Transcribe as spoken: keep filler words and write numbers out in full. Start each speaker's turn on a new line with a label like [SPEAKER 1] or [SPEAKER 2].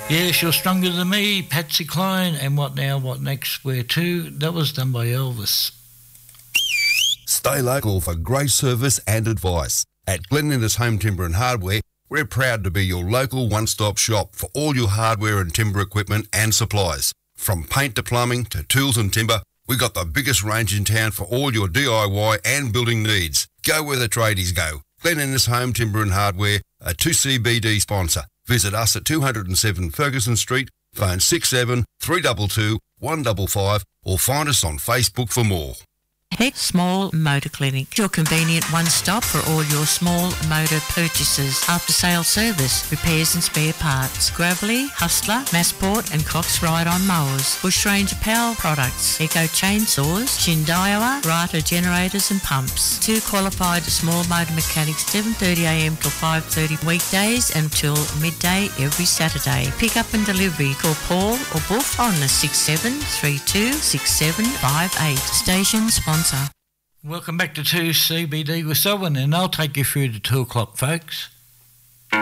[SPEAKER 1] Yeah, You're Stronger Than Me, Patsy Cline, and What Now, What Next, Where To? That was done by Elvis.
[SPEAKER 2] Stay local for great service and advice. At Glen Innes Home Timber and Hardware, we're proud to be your local one-stop shop for all your hardware and timber equipment and supplies. From paint to plumbing to tools and timber, we've got the biggest range in town for all your D I Y and building needs. Go where the tradies go. Glen Innes Home Timber and Hardware, a two C B D sponsor. Visit us at two oh seven Ferguson Street, phone six seven three two two one five five, or find us on Facebook for more.
[SPEAKER 3] Heck Small Motor Clinic, your convenient one-stop for all your small motor purchases, after-sale service, repairs and spare parts, Gravelly, Hustler, Massport and Cox Ride-On mowers, Bush Ranger Power products, Eco chainsaws, Shindaiwa, Rata generators and pumps. Two qualified small motor mechanics, seven thirty a m till five thirty weekdays and till midday every Saturday. Pick up and delivery. Call Paul or Buff on the six seven three two six seven five eight. Station sponsor.
[SPEAKER 1] Welcome back to two C B D with Selwyn, and I'll take you through to two o'clock, folks.